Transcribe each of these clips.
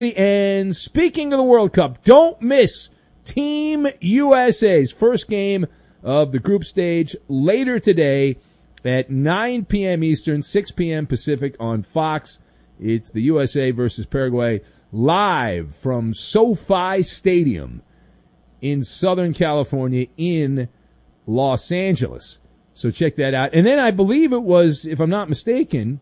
And speaking of the World Cup, don't miss Team USA's first game of the group stage later today at 9 p.m. Eastern, 6 p.m. Pacific on Fox. It's the USA versus Paraguay live from SoFi Stadium in Southern California in Los Angeles. So check that out. And then I believe it was, if I'm not mistaken,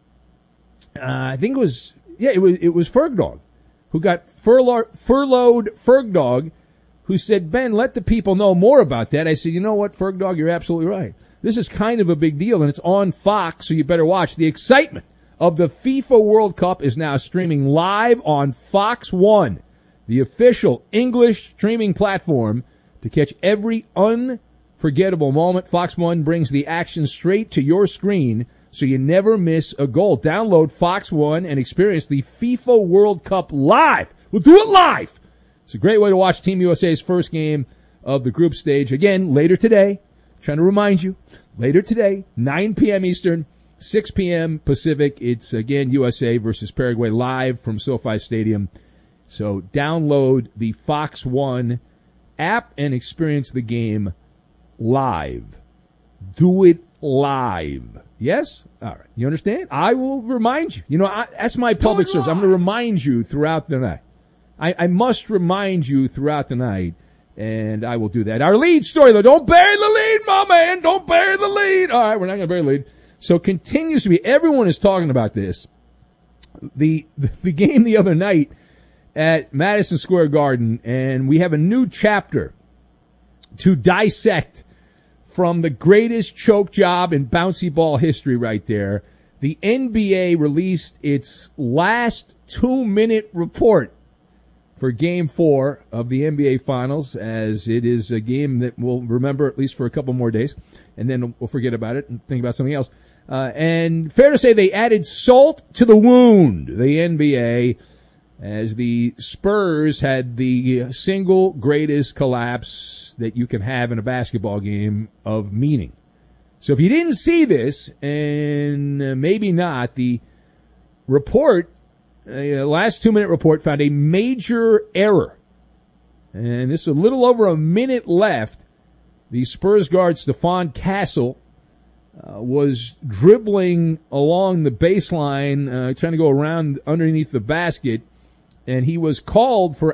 it was Fergdog, who got furloughed Fergdog, who said, Ben, let the people know more about that. I said, you know what, Fergdog, you're absolutely right. This is kind of a big deal, and it's on Fox, so you better watch. The excitement of the FIFA World Cup is now streaming live on Fox One, the official English streaming platform to catch every unforgettable moment. Fox One brings the action straight to your screen so you never miss a goal. Download Fox One and experience the FIFA World Cup live. We'll do it live. It's a great way to watch Team USA's first game of the group stage. Again, later today, trying to remind you, later today, 9 p.m. Eastern, 6 p.m. Pacific. It's, again, USA versus Paraguay live from SoFi Stadium. So download the Fox One app and experience the game live. Do it live. Yes? All right. You understand? I will remind you. You know, that's my public service. I'm going to remind you throughout the night. I must remind you throughout the night, and I will do that. Our lead story, though. Don't bury the lead, my man. Don't bury the lead. All right, we're not going to bury the lead. So continues to be, everyone is talking about this. The game the other night at Madison Square Garden, and we have a new chapter to dissect from the greatest choke job in bouncy ball history right there. The NBA released its last 2-minute report for Game 4 of the NBA Finals, as it is a game that we'll remember at least for a couple more days, and then we'll forget about it and think about something else. And fair to say they added salt to the wound, the NBA, as the Spurs had the single greatest collapse that you can have in a basketball game of meaning. So if you didn't see this, and maybe not, the report, last 2-minute report, found a major error. And this is a little over a minute left. The Spurs guard, Stephon Castle, was dribbling along the baseline, trying to go around underneath the basket, and he was called for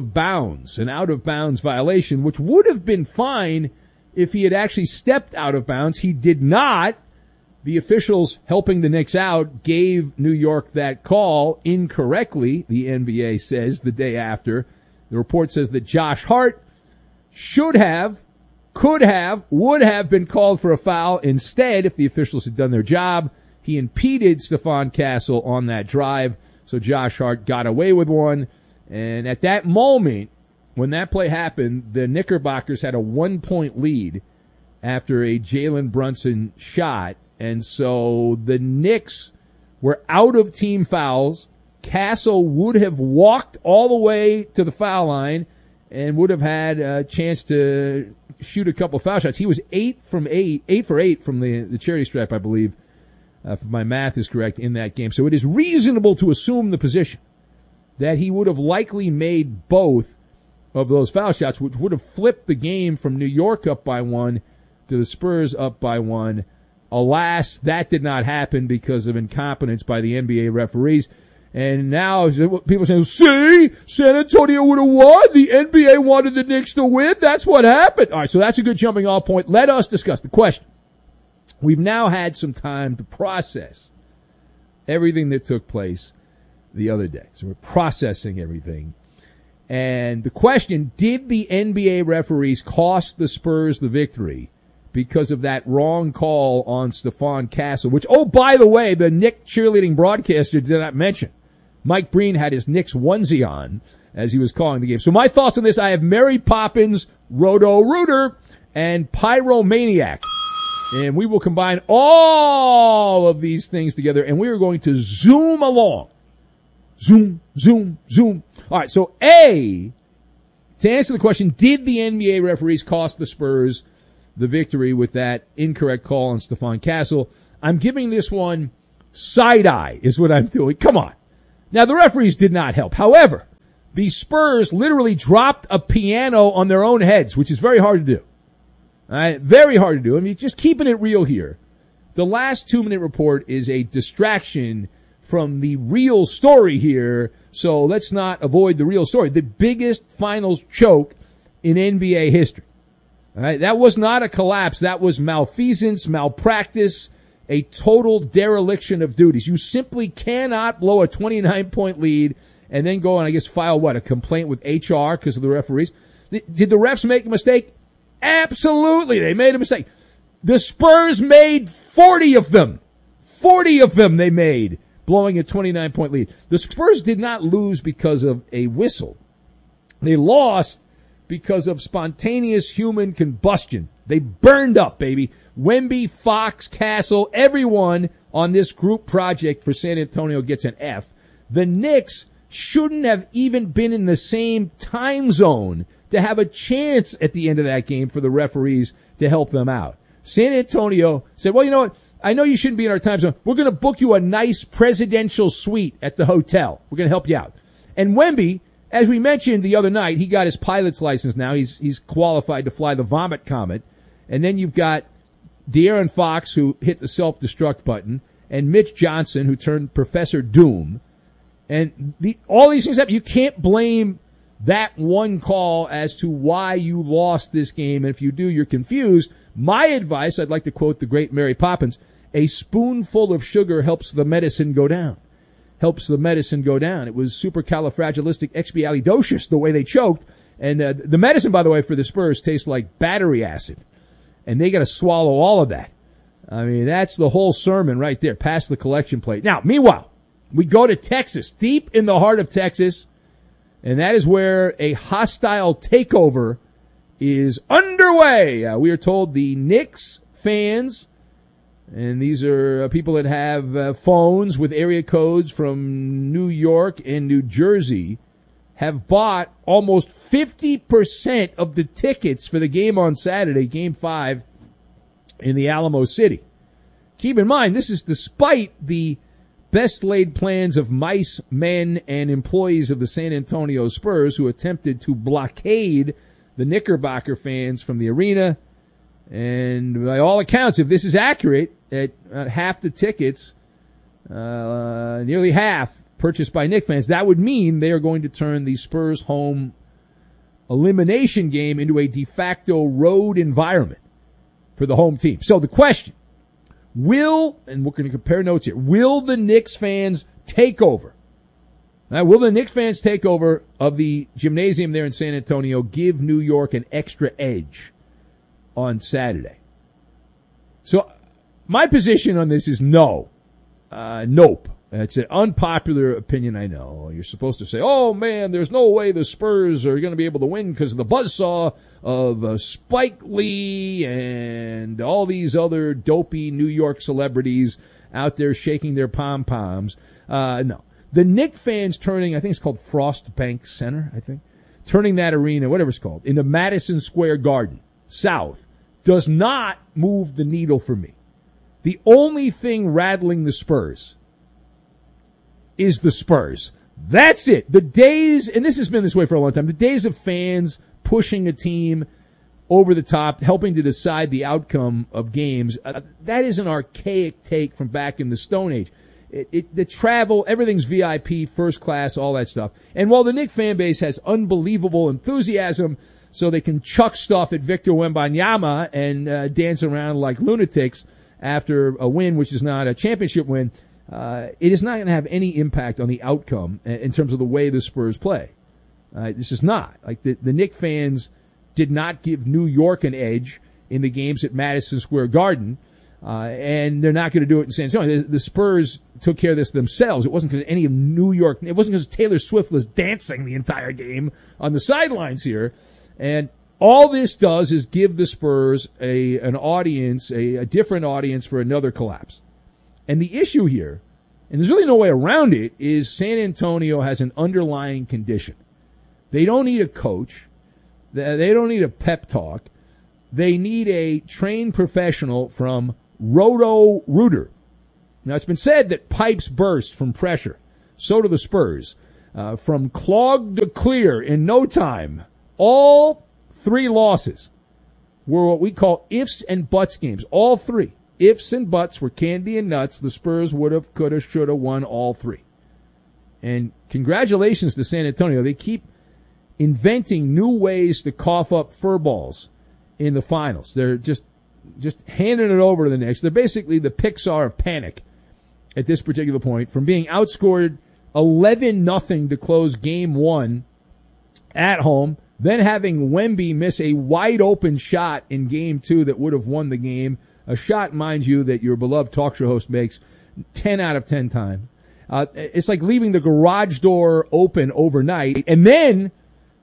an out-of-bounds violation, which would have been fine if he had actually stepped out of bounds. He did not. The officials helping the Knicks out gave New York that call incorrectly, the NBA says, the day after. The report says that Josh Hart should have, could have, would have been called for a foul. Instead, if the officials had done their job, he impeded Stephon Castle on that drive. So Josh Hart got away with one. And at that moment, when that play happened, the Knickerbockers had a 1-point lead after a Jalen Brunson shot. And so the Knicks were out of team fouls. Castle would have walked all the way to the foul line and would have had a chance to shoot a couple foul shots. He was 8 for 8 from the charity stripe, I believe, if my math is correct, in that game. So it is reasonable to assume the position that he would have likely made both of those foul shots, which would have flipped the game from New York up by 1 to the Spurs up by 1. Alas, that did not happen because of incompetence by the NBA referees. And now people are saying, see, San Antonio would have won. The NBA wanted the Knicks to win. That's what happened. All right, so that's a good jumping off point. Let us discuss the question. We've now had some time to process everything that took place the other day. So we're processing everything. And the question, did the NBA referees cost the Spurs the victory because of that wrong call on Stephon Castle, which, oh, by the way, the Knick cheerleading broadcaster did not mention. Mike Breen had his Knicks onesie on as he was calling the game. So my thoughts on this, I have Mary Poppins, Roto-Rooter, and Pyromaniac. And we will combine all of these things together, and we are going to zoom along. Zoom, zoom, zoom. All right, so A, to answer the question, did the NBA referees cost the Spurs the victory with that incorrect call on Stephon Castle? I'm giving this one side-eye is what I'm doing. Come on. Now, the referees did not help. However, The Spurs literally dropped a piano on their own heads, which is very hard to do. All right, very hard to do. I mean, just keeping it real here. The last 2-minute report is a distraction from the real story here, so let's not avoid the real story. The biggest finals choke in NBA history. All right, that was not a collapse. That was malfeasance, malpractice, a total dereliction of duties. You simply cannot blow a 29-point lead and then go and, I guess, file a complaint with HR because of the referees. Did the refs make a mistake? Absolutely, they made a mistake. The Spurs made 40 of them. 40 of them they made, blowing a 29-point lead. The Spurs did not lose because of a whistle. They lost because of spontaneous human combustion. They burned up, baby. Wemby, Fox, Castle, everyone on this group project for San Antonio gets an F. The Knicks shouldn't have even been in the same time zone to have a chance at the end of that game for the referees to help them out. San Antonio said, well, you know what? I know you shouldn't be in our time zone. We're going to book you a nice presidential suite at the hotel. We're going to help you out. And Wemby, as we mentioned the other night, he got his pilot's license now. He's qualified to fly the Vomit Comet. And then you've got De'Aaron Fox, who hit the self-destruct button, and Mitch Johnson, who turned Professor Doom. And all these things happen. You can't blame that one call as to why you lost this game. And if you do, you're confused. My advice, I'd like to quote the great Mary Poppins, a spoonful of sugar helps the medicine go down. Helps the medicine go down. It was supercalifragilisticexpialidocious the way they choked. And the medicine, by the way, for the Spurs tastes like battery acid. And they got to swallow all of that. I mean, that's the whole sermon right there, past the collection plate. Now, meanwhile, we go to Texas, deep in the heart of Texas, and that is where a hostile takeover is underway. We are told the Knicks fans, and these are people that have phones with area codes from New York and New Jersey, have bought almost 50% of the tickets for the game on Saturday, Game 5, in the Alamo City. Keep in mind, this is despite the best laid plans of mice, men, and employees of the San Antonio Spurs who attempted to blockade the Knickerbocker fans from the arena. And by all accounts, if this is accurate, at half the tickets, nearly half, purchased by Knicks fans, that would mean they are going to turn the Spurs home elimination game into a de facto road environment for the home team. So the question, and we're going to compare notes here, will the Knicks fans take over? Now, will the Knicks fans take over of the gymnasium there in San Antonio give New York an extra edge on Saturday? So my position on this is no. Nope. It's an unpopular opinion, I know. You're supposed to say, oh, man, there's no way the Spurs are going to be able to win because of the buzzsaw of Spike Lee and all these other dopey New York celebrities out there shaking their pom-poms. No. The Knicks fans turning, I think it's called Frost Bank Center, turning that arena, whatever it's called, into Madison Square Garden, South, does not move the needle for me. The only thing rattling the Spurs is the Spurs. That's it. The days, and this has been this way for a long time, the days of fans pushing a team over the top, helping to decide the outcome of games, that is an archaic take from back in the Stone Age. The travel, everything's VIP, first class, all that stuff. And while the Knicks fan base has unbelievable enthusiasm, so they can chuck stuff at Victor Wembanyama and dance around like lunatics after a win, which is not a championship win, it is not going to have any impact on the outcome in terms of the way the Spurs play. This is not. Like the Knicks fans did not give New York an edge in the games at Madison Square Garden, and they're not going to do it in San Antonio. The Spurs took care of this themselves. It wasn't because any of New York, it wasn't because Taylor Swift was dancing the entire game on the sidelines here. And all this does is give the Spurs an audience, a different audience for another collapse. And the issue here, and there's really no way around it, is San Antonio has an underlying condition. They don't need a coach. They don't need a pep talk. They need a trained professional from Roto-Rooter. Now, it's been said that pipes burst from pressure. So do the Spurs. from clogged to clear in no time. All 3 losses were what we call ifs and buts games. All 3. Ifs and buts were candy and nuts. The Spurs would have, could have, should have won all 3. And congratulations to San Antonio. They keep inventing new ways to cough up fur balls in the finals. They're just handing it over to the Knicks. They're basically the Pixar of panic at this particular point, from being outscored 11-0 to close game 1 at home, then having Wemby miss a wide-open shot in game 2 that would have won the game, a shot, mind you, that your beloved talk show host makes 10 out of 10 times. It's like leaving the garage door open overnight, and then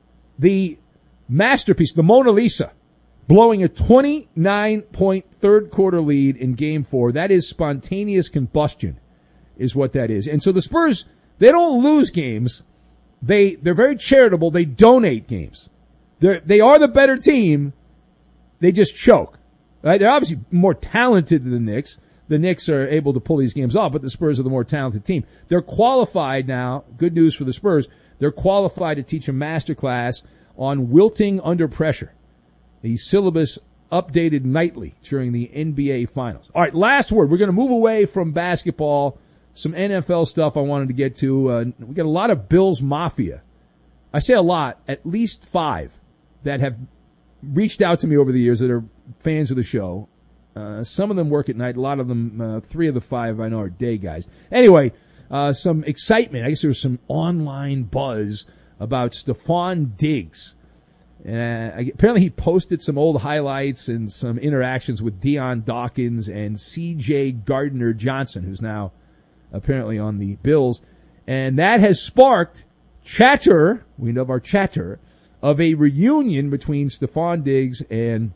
the masterpiece, the Mona Lisa, blowing a 29-point third-quarter lead in Game 4. That is spontaneous combustion, is what that is. And so the Spurs, they don't lose games. They're very charitable. They donate games. They are the better team. They just choke. Right? They're obviously more talented than the Knicks. The Knicks are able to pull these games off, but the Spurs are the more talented team. They're qualified now. Good news for the Spurs. They're qualified to teach a master class on wilting under pressure. The syllabus updated nightly during the NBA Finals. All right, last word. We're going to move away from basketball. Some NFL stuff I wanted to get to. We got a lot of Bills Mafia. I say a lot, at least 5 that have reached out to me over the years that are fans of the show. Some of them work at night. A lot of them, 3 of the 5 I know are day guys. Anyway, some excitement. I guess there was some online buzz about Stephon Diggs. Apparently he posted some old highlights and some interactions with Deion Dawkins and C.J. Gardner-Johnson, who's now apparently on the Bills. And that has sparked chatter, we know of our chatter, of a reunion between Stephon Diggs and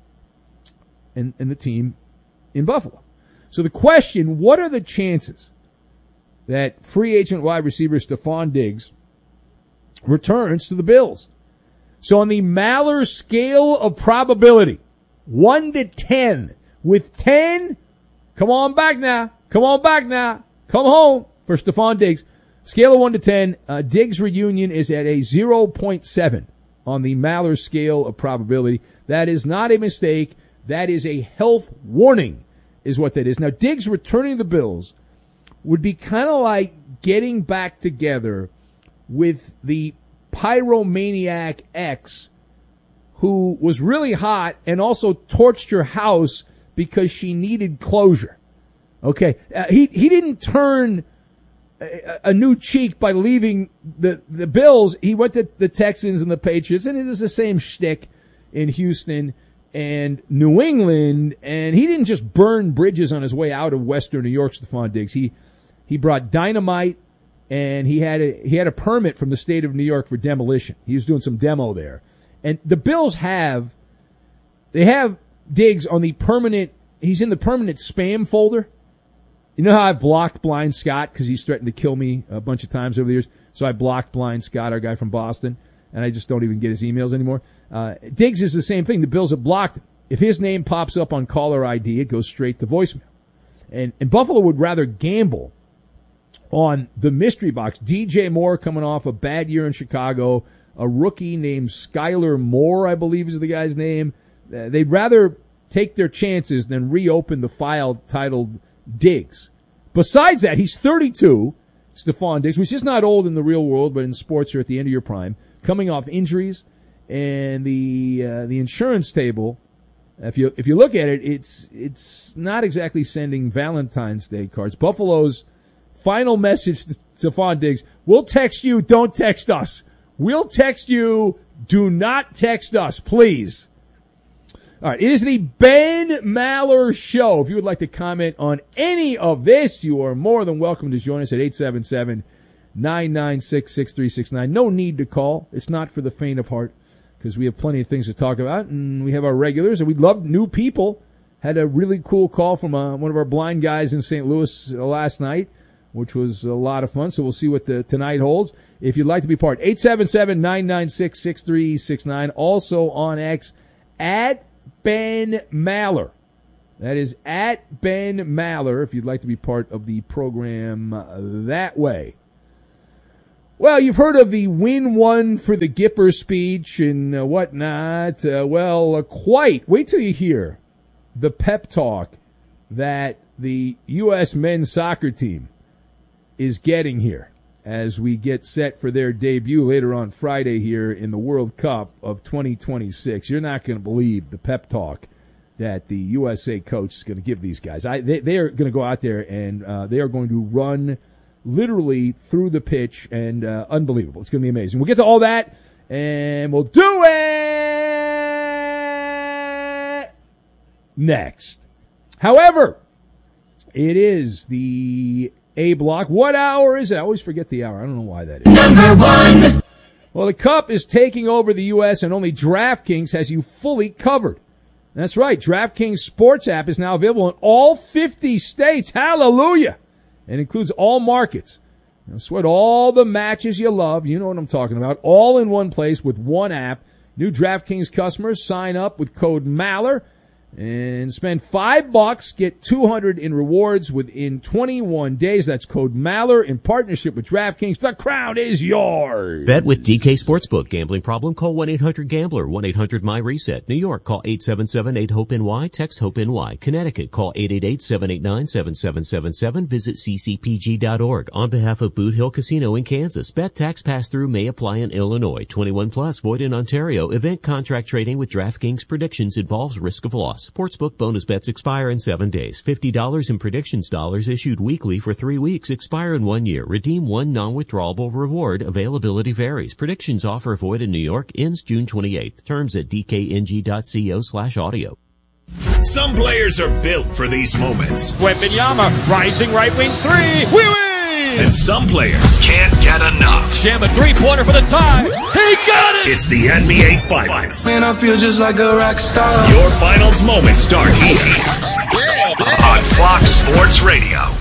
the team in Buffalo. So the question, what are the chances that free agent wide receiver Stephon Diggs returns to the Bills? So on the Maller scale of probability, 1 to 10, with 10, come on back now, come home for Stephon Diggs. Scale of 1 to 10, Diggs' reunion is at a 0.7 on the Maller scale of probability. That is not a mistake. That is a health warning, is what that is. Now, Diggs returning to the Bills would be kind of like getting back together with the pyromaniac ex who was really hot and also torched your house because she needed closure. Okay, he didn't turn a new cheek by leaving the Bills. He went to the Texans and the Patriots, and it was the same shtick in Houston and New England. And he didn't just burn bridges on his way out of Western New York, Stephon Diggs. He brought dynamite. And he had a permit from the state of New York for demolition. He was doing some demo there. And the Bills have Diggs on the permanent, he's in the permanent spam folder. You know how I blocked Blind Scott because he's threatened to kill me a bunch of times over the years? So I blocked Blind Scott, our guy from Boston, and I just don't even get his emails anymore. Diggs is the same thing. The Bills have blocked him. If his name pops up on caller ID, it goes straight to voicemail. And Buffalo would rather gamble on the mystery box. DJ Moore coming off a bad year in Chicago. A rookie named Skylar Moore, I believe is the guy's name. They'd rather take their chances than reopen the file titled Diggs. Besides that, he's 32, Stephon Diggs, which is not old in the real world, but in sports you're at the end of your prime, coming off injuries. And the insurance table, if you look at it, it's not exactly sending Valentine's Day cards. Buffalo's final message to Stephon Diggs: we'll text you, don't text us. We'll text you, do not text us, please. All right, it is the Ben Maller Show. If you would like to comment on any of this, you are more than welcome to join us at 877-996-6369. No need to call. It's not for the faint of heart because we have plenty of things to talk about, and we have our regulars, and we love new people. Had a really cool call from one of our blind guys in St. Louis last night, which was a lot of fun. So we'll see what tonight holds. If you'd like to be part, 877-996-6369. Also on X, at Ben Maller. That is at Ben Maller, if you'd like to be part of the program that way. Well, you've heard of the win one for the Gipper speech and whatnot. Quite. Wait till you hear the pep talk that the U.S. men's soccer team is getting here as we get set for their debut later on Friday here in the World Cup of 2026. You're not going to believe the pep talk that the USA coach is going to give these guys. They are going to go out there and they are going to run literally through the pitch, and unbelievable. It's going to be amazing. We'll get to all that, and we'll do it next. However, it is the A block. What hour is it? I always forget the hour. I don't know why that is. Number one. Well, the Cup is taking over the U.S., and only DraftKings has you fully covered. That's right. DraftKings Sports app is now available in all 50 states. Hallelujah. And includes all markets. Now, sweat all the matches you love. You know what I'm talking about. All in one place with one app. New DraftKings customers sign up with code MALLER and spend $5, get $200 in rewards within 21 days. That's code MALLER in partnership with DraftKings. The crown is yours. Bet with DK Sportsbook. Gambling problem? Call 1-800-GAMBLER. 1-800-MY-RESET. New York, call 877-8-HOPE-NY. Text HOPE-NY. Connecticut, call 888-789-7777. Visit ccpg.org. On behalf of Boot Hill Casino in Kansas, bet tax pass-through may apply in Illinois. 21 plus, void in Ontario. Event contract trading with DraftKings predictions involves risk of loss. Sportsbook bonus bets expire in 7 days. $50 in predictions dollars issued weekly for 3 weeks. Expire in 1 year. Redeem one non-withdrawable reward. Availability varies. Predictions offer void in New York. Ends June 28th. Terms at dkng.co/audio. Some players are built for these moments. Wembanyama, rising right wing three. We win! And some players can't get enough. Jam a three-pointer for the tie. He got it! It's the NBA Finals. Man, I feel just like a rock star. Your finals moments start here on Fox Sports Radio.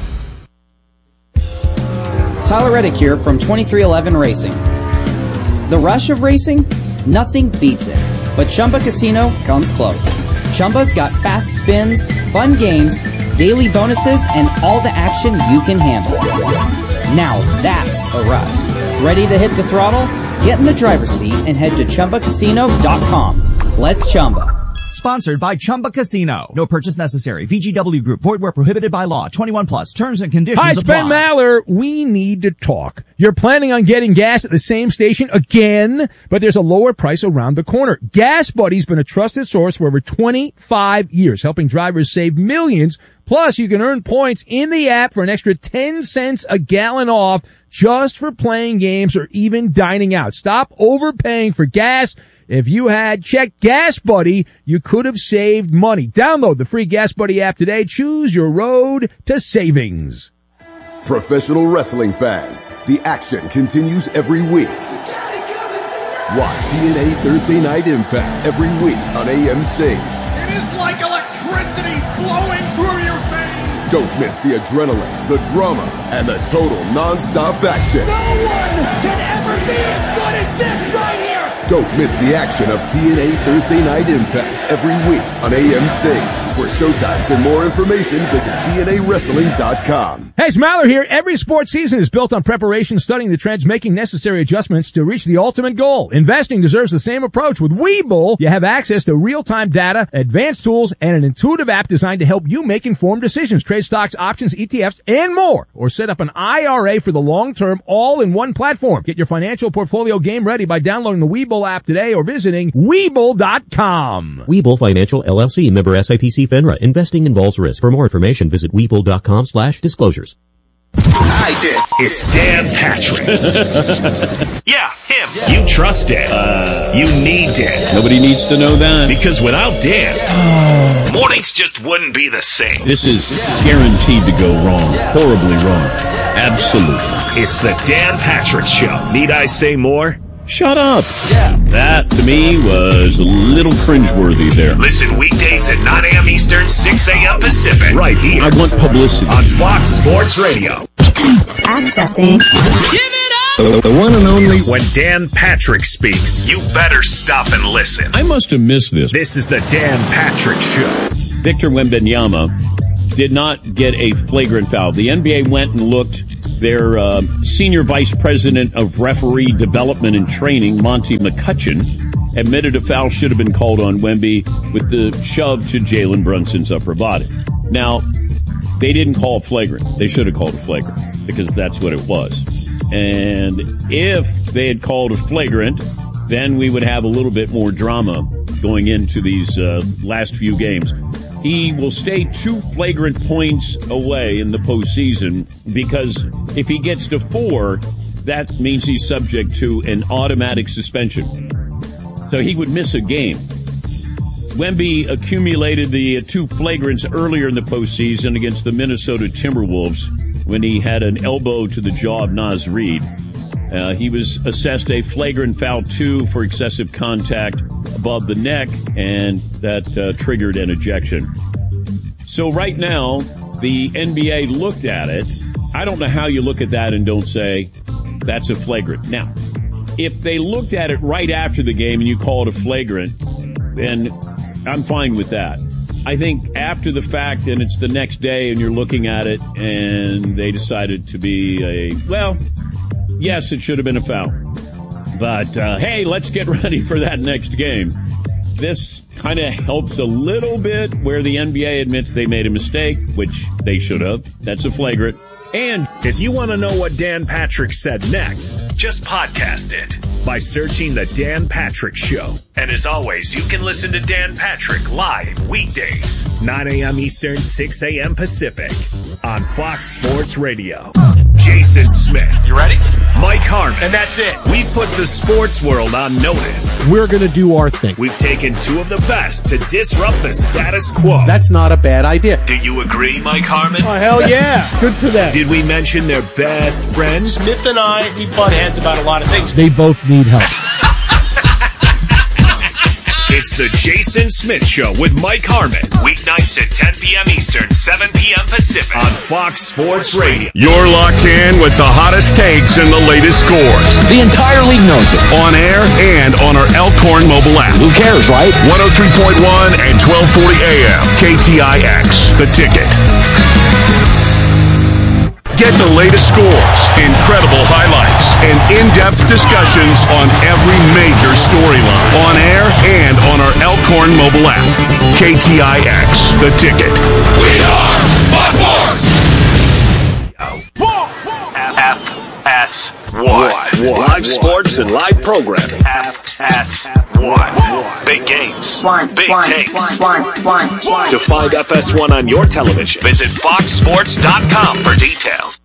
Tyler Reddick here from 2311 Racing. The rush of racing? Nothing beats it. But Chumba Casino comes close. Chumba's got fast spins, fun games, daily bonuses, and all the action you can handle. Now that's a ride. Ready to hit the throttle? Get in the driver's seat and head to ChumbaCasino.com. Let's Chumba. Sponsored by Chumba Casino. No purchase necessary. VGW Group. Void where prohibited by law. 21 plus. Terms and conditions apply. Hi, it's Ben Maller. We need to talk. You're planning on getting gas at the same station again, but there's a lower price around the corner. Gas Buddy's been a trusted source for over 25 years, helping drivers save millions. Plus, you can earn points in the app for an extra 10 cents a gallon off just for playing games or even dining out. Stop overpaying for gas. If you had checked Gas Buddy, you could have saved money. Download the free Gas Buddy app today. Choose your road to savings. Professional wrestling fans, the action continues every week. Watch TNA Thursday Night Impact every week on AMC. It is like electricity flowing through your veins. Don't miss the adrenaline, the drama, and the total non-stop action. No one can ever be as good as this right here. Don't miss the action of TNA Thursday Night Impact every week on AMC. For showtimes and more information, visit TNAWrestling.com. Hey, it's Maller here. Every sports season is built on preparation, studying the trends, making necessary adjustments to reach the ultimate goal. Investing deserves the same approach. With Webull, you have access to real-time data, advanced tools, and an intuitive app designed to help you make informed decisions. Trade stocks, options, ETFs, and more. Or set up an IRA for the long term, all in one platform. Get your financial portfolio game ready by downloading the Webull app today or visiting Webull.com. Webull Financial LLC, member SIPC FINRA. Investing involves risk. For more information, visit Webull.com/disclosures. I did. It's Dan Patrick. Yeah, him. Yeah. You trust Dan. You need Dan. Nobody needs to know that. Because without Dan, mornings just wouldn't be the same. This is guaranteed to go wrong. Horribly wrong. Absolutely. It's the Dan Patrick Show. Need I say more? Shut up. Yeah. That, to me, was a little cringeworthy there. Listen weekdays at 9 a.m. Eastern, 6 a.m. Pacific. Right here. I want publicity. On Fox Sports Radio. Accessing. Give it up! The one and only. When Dan Patrick speaks, you better stop and listen. I must have missed this. This is the Dan Patrick Show. Victor Wembanyama did not get a flagrant foul. The NBA went and looked their senior vice president of referee development and training, Monty McCutcheon, admitted a foul should have been called on Wemby with the shove to Jalen Brunson's upper body. Now, they didn't call a flagrant. They should have called a flagrant because that's what it was. And if they had called a flagrant, then we would have a little bit more drama going into these last few games. He will stay 2 flagrant points away in the postseason because if he gets to 4, that means he's subject to an automatic suspension. So he would miss a game. Wemby accumulated the 2 flagrants earlier in the postseason against the Minnesota Timberwolves when he had an elbow to the jaw of Naz Reid. He was assessed a flagrant foul 2 for excessive contact above the neck, and that triggered an ejection. So right now, the NBA looked at it. I don't know how you look at that and don't say that's a flagrant. Now, if they looked at it right after the game and you call it a flagrant, then I'm fine with that. I think after the fact and it's the next day and you're looking at it and they decided to be yes, it should have been a foul. But, hey, let's get ready for that next game. This kind of helps a little bit where the NBA admits they made a mistake, which they should have. That's a flagrant. And if you want to know what Dan Patrick said next, just podcast it by searching The Dan Patrick Show. And as always, you can listen to Dan Patrick live weekdays, 9 a.m. Eastern, 6 a.m. Pacific on Fox Sports Radio. Jason Smith. You ready? Mike Harmon. And that's it. We put the sports world on notice. We're going to do our thing. We've taken 2 of the best to disrupt the status quo. That's not a bad idea. Do you agree, Mike Harmon? Oh, hell yeah. Good for them. Did we mention their best friends? Smith and I, we butt heads about a lot of things. They both need help. It's the Jason Smith Show with Mike Harmon. Weeknights at 10 p.m. Eastern, 7 p.m. Pacific on Fox Sports Radio. You're locked in with the hottest takes and the latest scores. The entire league knows it. On air and on our Elkhorn mobile app. Who cares, right? 103.1 and 1240 AM. KTIX, The Ticket. Get the latest scores, incredible highlights, and in-depth discussions on every major storyline. On air and on our Elkhorn mobile app. KTIX, The Ticket. We are Fox Sports! FS1. Live sports and live programming. FS1. Big games. Big takes. To find FS1 on your television, visit foxsports.com for details.